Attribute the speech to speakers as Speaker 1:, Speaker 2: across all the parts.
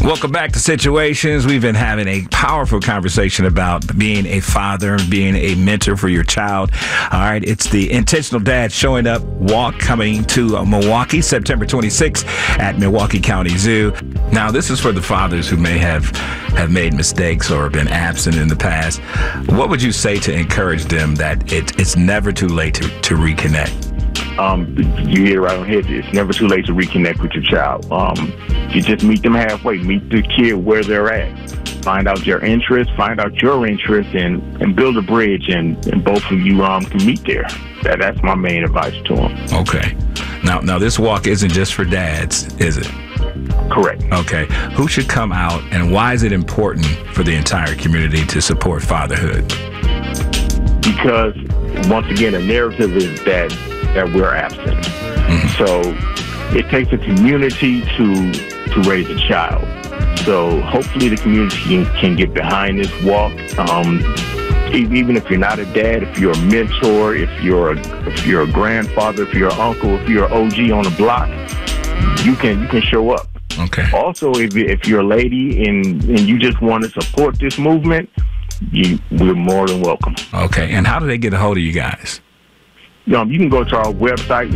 Speaker 1: Welcome back to Situations. We've been having a powerful conversation about being a father, being a mentor for your child. All right, it's the Intentional Dad Showing Up Walk coming to Milwaukee, September 26th at Milwaukee County Zoo. Now, this is for the fathers who may have made mistakes or been absent in the past. What would you say to encourage them that it's never too late to reconnect?
Speaker 2: You hit it right on the head. It's never too late to reconnect with your child. You just meet them halfway. Meet the kid where they're at. Find out their interests, find out your interests, and build a bridge, and both of you can meet there. That's my main advice to them.
Speaker 1: Okay. Now this walk isn't just for dads, is it?
Speaker 2: Correct.
Speaker 1: Okay. Who should come out, and why is it important for the entire community to support fatherhood?
Speaker 2: Because, once again, the narrative is that we're absent. Mm-hmm. So it takes a community to raise a child. So hopefully the community can get behind this walk. Even if you're not a dad, if you're a mentor, if you're a grandfather, if you're an uncle, if you're an OG on the block, you can show up.
Speaker 1: Okay.
Speaker 2: Also, if you're a lady and you just want to support this movement, we're more than welcome.
Speaker 1: Okay. And how do they get a hold of you guys?
Speaker 2: You can go to our website,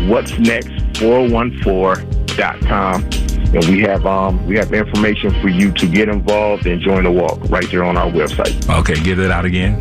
Speaker 2: whatsnext414.com, and we have information for you to get involved and join the walk right there on our website.
Speaker 1: Okay, give it out again.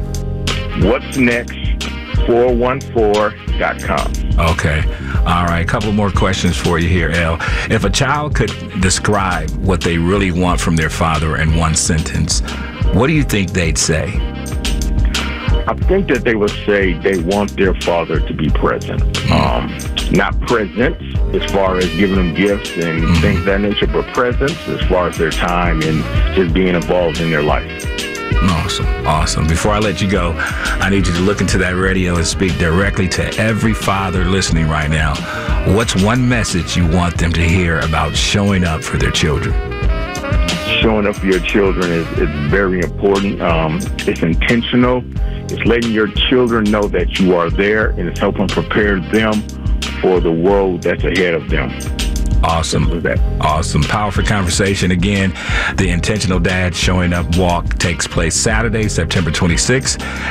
Speaker 2: whatsnext414.com.
Speaker 1: Okay. All right. A couple more questions for you here, El. If a child could describe what they really want from their father in one sentence, what do you think they'd say?
Speaker 2: I think that they would say they want their father to be present. Not present as far as giving them gifts and things of that nature, but presence as far as their time and just being involved in their life.
Speaker 1: Awesome. Before I let you go, I need you to look into that radio and speak directly to every father listening right now. What's one message you want them to hear about showing up for their children?
Speaker 2: Showing up for your children is very important. It's intentional. It's letting your children know that you are there, and it's helping prepare them for the world that's ahead of them.
Speaker 1: Awesome. Awesome. Powerful conversation. Again, the Intentional Dad Showing Up Walk takes place Saturday, September 26th